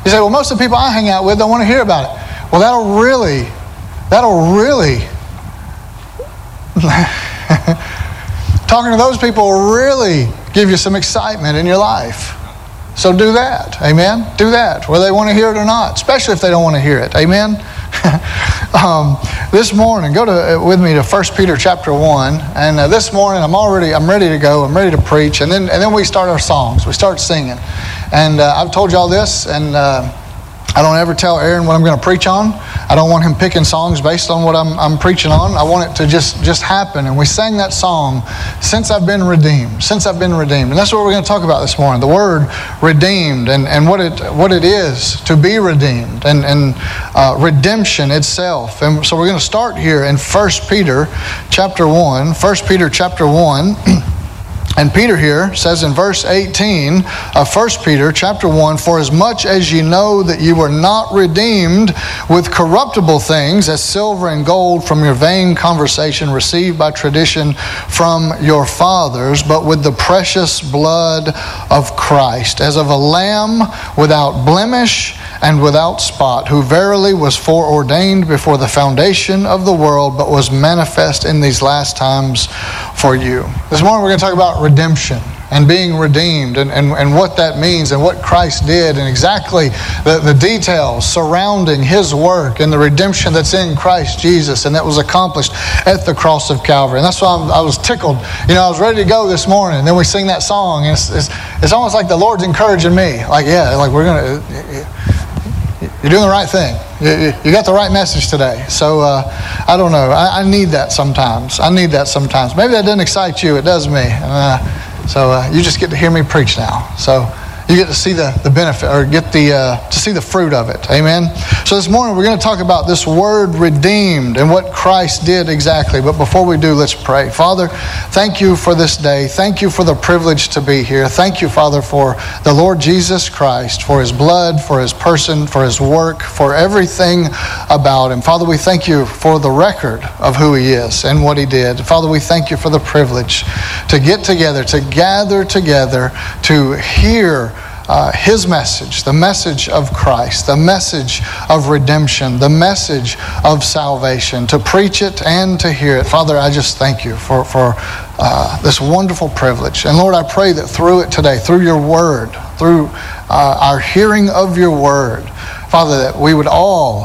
You say, well, most of the people I hang out with don't want to hear about it. Well, that'll really talking to those people will really give you some excitement in your life. So do that. Amen? Do that, whether they want to hear it or not, especially if they don't want to hear it. Amen? This morning, with me to 1 Peter chapter 1. And this morning, I'm ready to go. I'm ready to preach. And then we start our songs. We start singing. And I've told y'all this, and I don't ever tell Aaron what I'm going to preach on. I don't want him picking songs based on what I'm preaching on. I want it to just happen. And we sang that song, Since I've Been Redeemed. Since I've been redeemed. And that's what we're going to talk about this morning. The word redeemed and what it is to be redeemed and redemption itself. And so we're going to start here in 1 Peter chapter 1. 1 Peter chapter 1. And Peter here says in verse 18 of 1 Peter chapter 1, For as much as ye know that ye were not redeemed with corruptible things, as silver and gold from your vain conversation received by tradition from your fathers, but with the precious blood of Christ, as of a lamb without blemish and without spot, who verily was foreordained before the foundation of the world, but was manifest in these last times for you. This morning we're going to talk about redemption and being redeemed and what that means and what Christ did and exactly the details surrounding His work and the redemption that's in Christ Jesus and that was accomplished at the cross of Calvary. And that's why I was tickled. I was ready to go this morning, and then we sing that song, and it's almost like the Lord's encouraging me. We're going to... You're doing the right thing. You got the right message today. So, I don't know. I need that sometimes. Maybe that doesn't excite you. It does me. So you just get to hear me preach now. So you get to see the benefit, or get to see the fruit of it. Amen? So this morning we're going to talk about this word redeemed and what Christ did exactly. But before we do, let's pray. Father, thank you for this day. Thank you for the privilege to be here. Thank you, Father, for the Lord Jesus Christ, for His blood, for His person, for His work, for everything about Him. Father, we thank you for the record of who He is and what He did. Father, we thank you for the privilege to get together, to gather together, to hear His message, the message of Christ, the message of redemption, the message of salvation, to preach it and to hear it. Father, I just thank you for this wonderful privilege. And Lord, I pray that through it today, through your word, through our hearing of your word, Father, that we would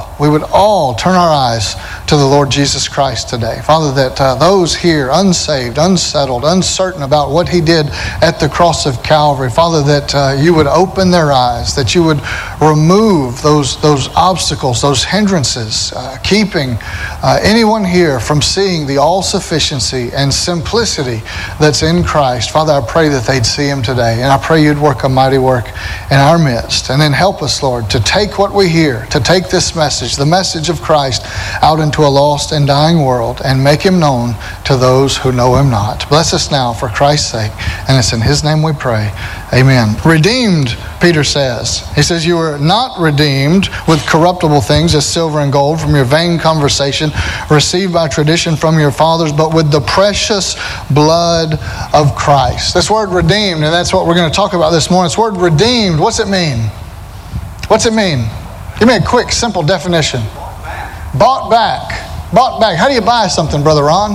all turn our eyes to the Lord Jesus Christ today. Father, that those here unsaved, unsettled, uncertain about what He did at the cross of Calvary, Father, that you would open their eyes, that you would remove those obstacles, those hindrances, keeping anyone here from seeing the all-sufficiency and simplicity that's in Christ. Father, I pray that they'd see Him today, and I pray you'd work a mighty work in our midst. And then help us, Lord, to take what we hear, to take this message, the message of Christ, out into a lost and dying world and make Him known to those who know Him not. Bless us now for Christ's sake, and it's in His name we pray. Amen. Redeemed, Peter says. He says, you were not redeemed with corruptible things as silver and gold from your vain conversation received by tradition from your fathers, but with the precious blood of Christ. This word redeemed, and that's what we're going to talk about this morning. This word redeemed, what's it mean? What's it mean? Give me a quick, simple definition. Bought back. Bought back. How do you buy something, Brother Ron?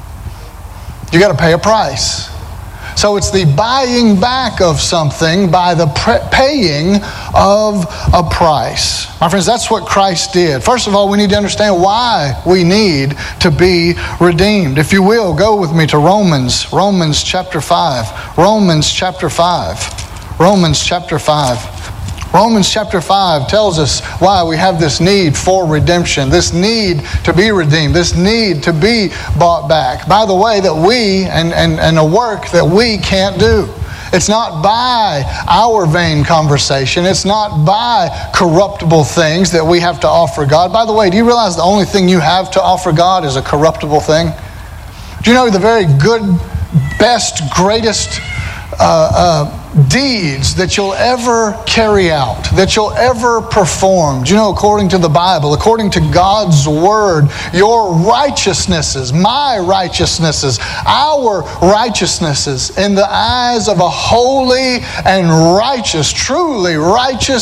You got to pay a price. So it's the buying back of something by the paying of a price. My friends, that's what Christ did. First of all, we need to understand why we need to be redeemed. If you will, go with me to Romans chapter 5. Romans chapter 5. Romans chapter 5. Romans chapter 5 tells us why we have this need for redemption, this need to be redeemed, this need to be bought back. By the way, that we, and a work that we can't do. It's not by our vain conversation. It's not by corruptible things that we have to offer God. By the way, do you realize the only thing you have to offer God is a corruptible thing? Do you know the very good, best, greatest deeds that you'll ever carry out, that you'll ever perform? Do you know, according to the Bible, according to God's Word, your righteousnesses, my righteousnesses, our righteousnesses in the eyes of a holy and righteous, truly righteous